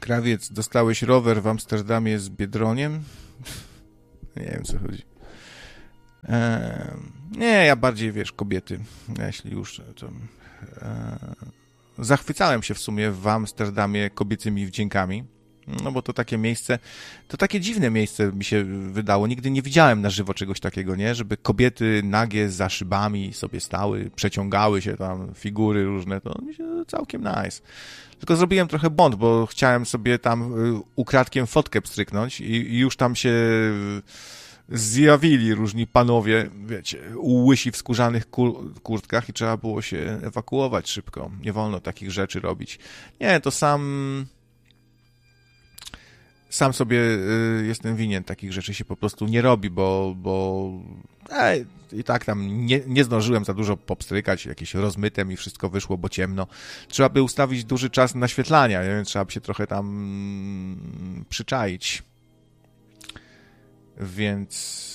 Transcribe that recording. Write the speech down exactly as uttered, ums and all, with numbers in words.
Krawiec, dostałeś rower w Amsterdamie z Biedroniem? Nie wiem, co chodzi. Eee, nie, ja bardziej, wiesz, kobiety. Jeśli już, to... Eee, zachwycałem się w sumie w Amsterdamie kobiecymi wdziękami. No bo to takie miejsce, to takie dziwne miejsce mi się wydało. Nigdy nie widziałem na żywo czegoś takiego, nie? Żeby kobiety nagie za szybami sobie stały, przeciągały się tam, figury różne, to mi się całkiem nice. Tylko zrobiłem trochę błąd, bo chciałem sobie tam ukradkiem fotkę pstryknąć i, i już tam się zjawili różni panowie, wiecie, łysi w skórzanych kur- kurtkach i trzeba było się ewakuować szybko. Nie wolno takich rzeczy robić. Nie, to sam... Sam sobie y, jestem winien, takich rzeczy się po prostu nie robi, bo, bo e, i tak tam nie, nie zdążyłem za dużo popstrykać, jakieś rozmytem i wszystko wyszło, bo ciemno. Trzeba by ustawić duży czas naświetlania, nie? Trzeba by się trochę tam mm, przyczaić. Więc